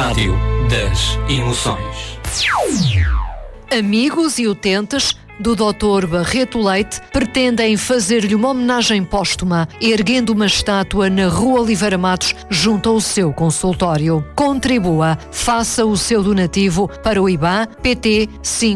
Rádio das Emoções. Amigos e utentes do Dr. Barreto Leite pretendem fazer-lhe uma homenagem póstuma, erguendo uma estátua na Rua Oliveira Matos, junto ao seu consultório. Contribua, faça o seu donativo para o IBAN PT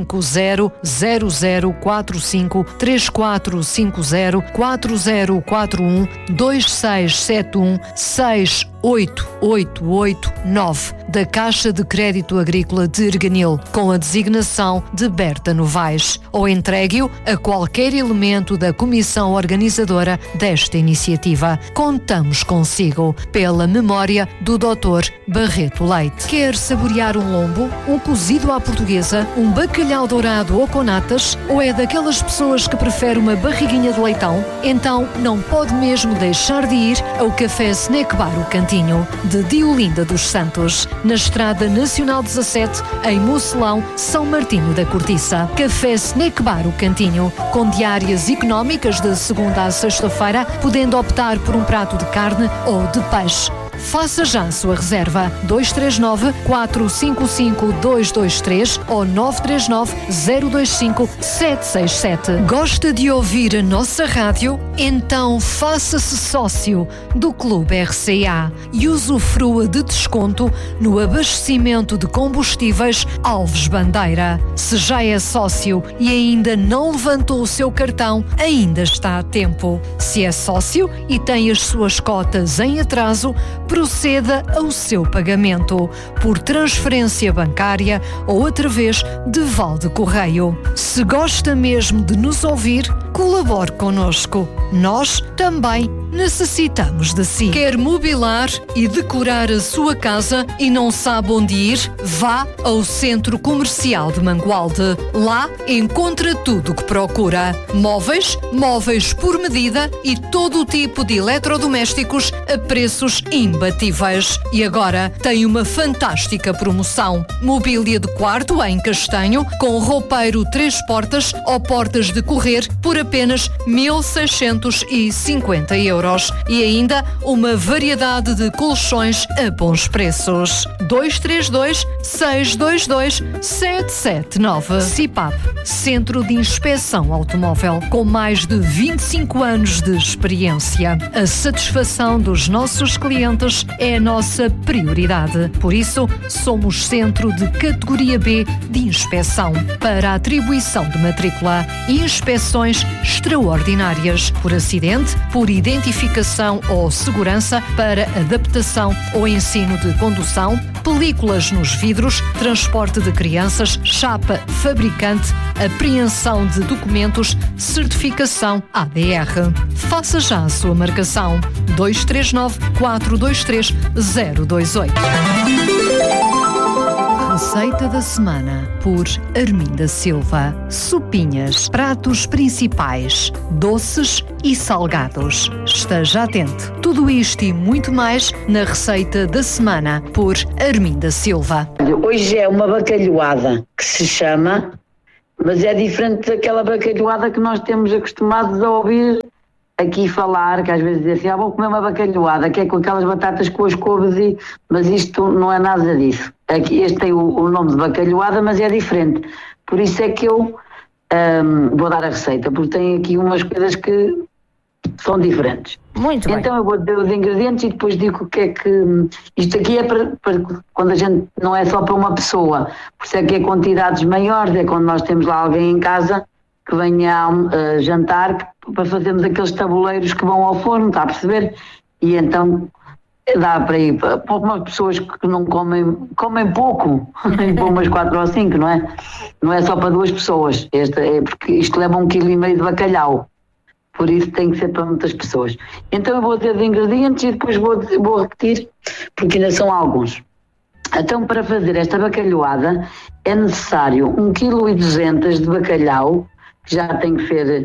50-0045-3450-4040-2671-68889 da Caixa de Crédito Agrícola de Erganil, com a designação de Berta Novaes, ou entregue-o a qualquer elemento da comissão organizadora desta iniciativa. Contamos consigo, pela memória do Dr. Barreto Leite. Quer saborear um lombo, um cozido à portuguesa, um bacalhau dourado ou com natas, ou é daquelas pessoas que prefere uma barriguinha de leitão? Então não pode mesmo deixar de ir ao Café Snack Bar O Cantinho, de Diolinda dos Santos, na Estrada Nacional 17, em Mocelão, São Martinho da Cortiça. Café Snack Bar O Cantinho, com diárias económicas de segunda a sexta-feira, podendo optar por um prato de carne ou de peixe. Faça já a sua reserva. 239-455-223 ou 939-025-767. Gosta de ouvir a nossa rádio? Então faça-se sócio do Clube RCA e usufrua de desconto no abastecimento de combustíveis Alves Bandeira. Se já é sócio e ainda não levantou o seu cartão, ainda está a tempo. Se é sócio e tem as suas cotas em atraso, proceda ao seu pagamento por transferência bancária ou através de Valde Correio. Se gosta mesmo de nos ouvir, colabore connosco. Nós também necessitamos de si. Quer mobilar e decorar a sua casa e não sabe onde ir? Vá ao Centro Comercial de Mangualde. Lá encontra tudo o que procura. Móveis, móveis por medida e todo o tipo de eletrodomésticos a preços imbatíveis. E agora tem uma fantástica promoção. Mobília de quarto em castanho com roupeiro 3 portas ou portas de correr por apenas 1.650 euros. E ainda uma variedade de colchões a bons preços. 232-622-779. CIPAP, Centro de Inspeção Automóvel, com mais de 25 anos de experiência. A satisfação dos nossos clientes é a nossa prioridade. Por isso, somos centro de categoria B de inspeção para a atribuição de matrícula e inspeções extraordinárias por acidente, por identificação ou segurança, para adaptação ou ensino de condução, películas nos vidros, transporte de crianças, chapa fabricante, apreensão de documentos, certificação ADR. Faça já a sua marcação. 239-423-028. Receita da semana por Arminda Silva. Sopinhas, pratos principais, doces e salgados. Esteja atento. Tudo isto e muito mais na receita da semana por Arminda Silva. Hoje é uma bacalhoada que se chama, mas é diferente daquela bacalhoada que nós temos acostumados a ouvir aqui falar, que às vezes dizem assim, vou comer uma bacalhoada, que é com aquelas batatas com as couves, mas isto não é nada disso. Aqui, este tem o nome de bacalhoada, mas é diferente. Por isso é que eu vou dar a receita, porque tem aqui umas coisas que são diferentes. Muito bem. Então eu vou dizer os ingredientes e depois digo o que é que... Isto aqui é para quando a gente não é só para uma pessoa, por isso é que é quantidades maiores, é quando nós temos lá alguém em casa que venha a jantar, para fazermos aqueles tabuleiros que vão ao forno, está a perceber? E então dá para ir para umas pessoas que não comem pouco, para umas 4 ou 5, não é? Não é só para 2 pessoas, porque isto leva 1,5 kg de bacalhau, por isso tem que ser para muitas pessoas. Então eu vou dizer os ingredientes e depois vou repetir, porque ainda são alguns. Então, para fazer esta bacalhoada é necessário 1,2 kg de bacalhau, que já tem que ser,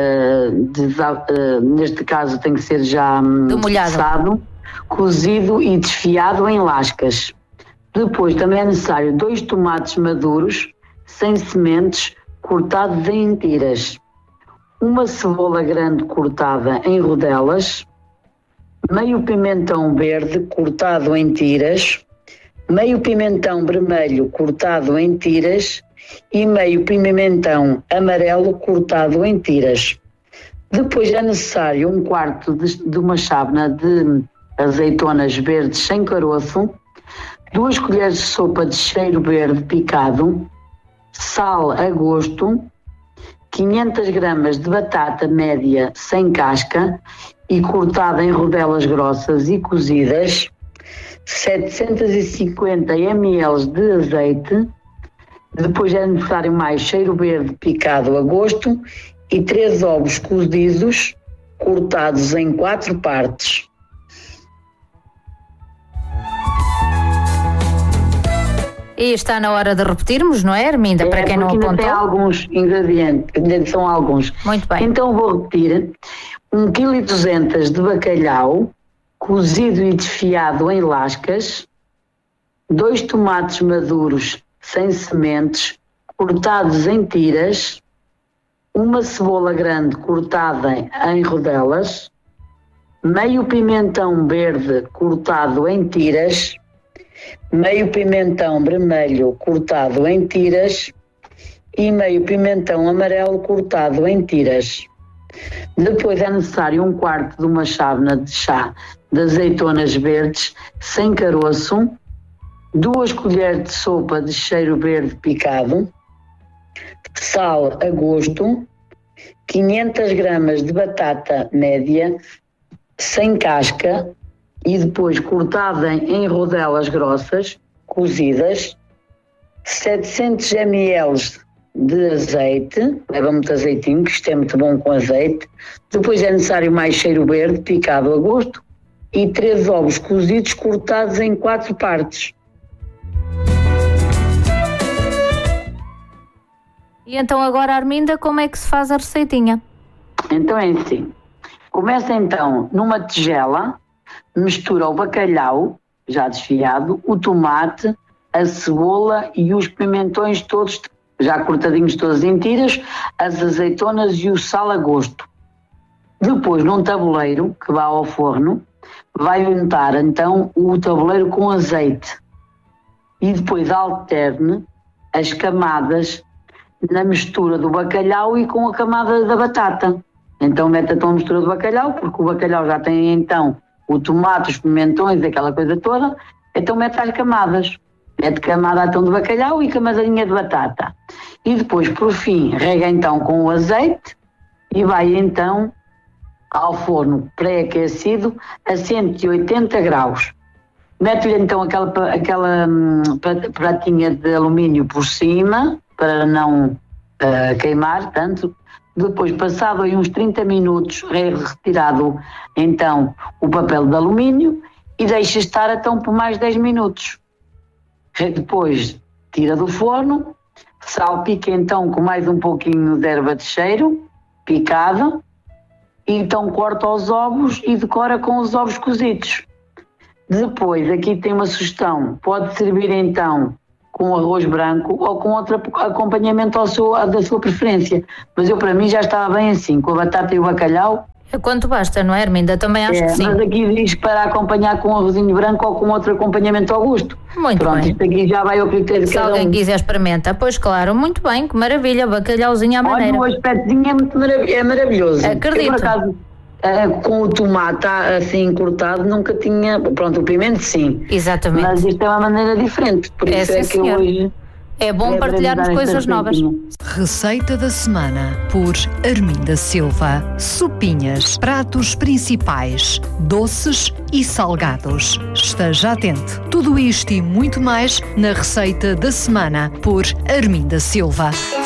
neste caso tem que ser já assado, cozido e desfiado em lascas. Depois também é necessário 2 tomates maduros, sem sementes, cortados em tiras, uma cebola grande cortada em rodelas, meio pimentão verde cortado em tiras, meio pimentão vermelho cortado em tiras e meio pimentão amarelo cortado em tiras. Depois é necessário 1/4 de uma chávena de azeitonas verdes sem caroço, 2 colheres de sopa de cheiro verde picado, sal a gosto, 500 gramas de batata média sem casca e cortada em rodelas grossas e cozidas, 750 ml de azeite. Depois é necessário mais cheiro verde picado a gosto e 3 ovos cozidos cortados em 4 partes. E está na hora de repetirmos, não é, Arminda? Para quem não apontou. Tem alguns ingredientes, são alguns. Muito bem. Então vou repetir: 1,2 kg de bacalhau cozido e desfiado em lascas, 2 tomates maduros sem sementes cortados em tiras, 1 cebola grande cortada em rodelas, meio pimentão verde cortado em tiras, meio pimentão vermelho cortado em tiras e meio pimentão amarelo cortado em tiras. Depois é necessário 1/4 de uma chávena de chá de azeitonas verdes sem caroço, 2 colheres de sopa de cheiro verde picado, sal a gosto, 500 gramas de batata média sem casca e depois cortada em rodelas grossas, cozidas, 700 ml de azeite, leva muito azeitinho, que isto é muito bom com azeite. Depois é necessário mais cheiro verde, picado a gosto, e 3 ovos cozidos cortados em 4 partes. E então agora, Arminda, como é que se faz a receitinha? Então é assim, começa então numa tigela, mistura o bacalhau, já desfiado, o tomate, a cebola e os pimentões todos, já cortadinhos todos em tiras, as azeitonas e o sal a gosto. Depois, num tabuleiro que vá ao forno, vai untar então o tabuleiro com azeite e depois alterne as camadas na mistura do bacalhau e com a camada da batata. Então mete então a mistura do bacalhau, porque o bacalhau já tem então o tomate, os pimentões, aquela coisa toda, então mete as camadas. Mete camada então de bacalhau e camadinha de batata. E depois, por fim, rega então com o azeite e vai então ao forno pré-aquecido a 180 graus. Mete-lhe então aquela pratinha de alumínio por cima, para não queimar tanto. Depois, passado aí uns 30 minutos, é retirado então o papel de alumínio e deixa estar então por mais 10 minutos. Depois tira do forno, salpica então com mais um pouquinho de erva de cheiro, picada, e então corta os ovos e decora com os ovos cozidos. Depois, aqui tem uma sugestão, pode servir então com arroz branco ou com outro acompanhamento da sua preferência. Mas eu, para mim, já estava bem assim, com a batata e o bacalhau. É quanto basta, não é, Arminda? Também acho que sim. Mas aqui diz para acompanhar com um arrozinho branco ou com outro acompanhamento ao gosto. Muito Pronto, bem. Isto aqui já vai ao critério de Se cada alguém um. quiser experimentar, pois claro, muito bem, que maravilha, bacalhauzinho à maneira. Olha, o aspectozinho é muito maravilhoso. Acredito. Eu, por acaso, com o tomate assim cortado, nunca tinha... Pronto, o pimento sim. Exatamente. Mas isto é uma maneira diferente. Por isso sim, que senhor. hoje... É bom partilharmos coisas novas. Receita da semana por Arminda Silva. Sopinhas, pratos principais, doces e salgados. Esteja atento. Tudo isto e muito mais na receita da semana por Arminda Silva.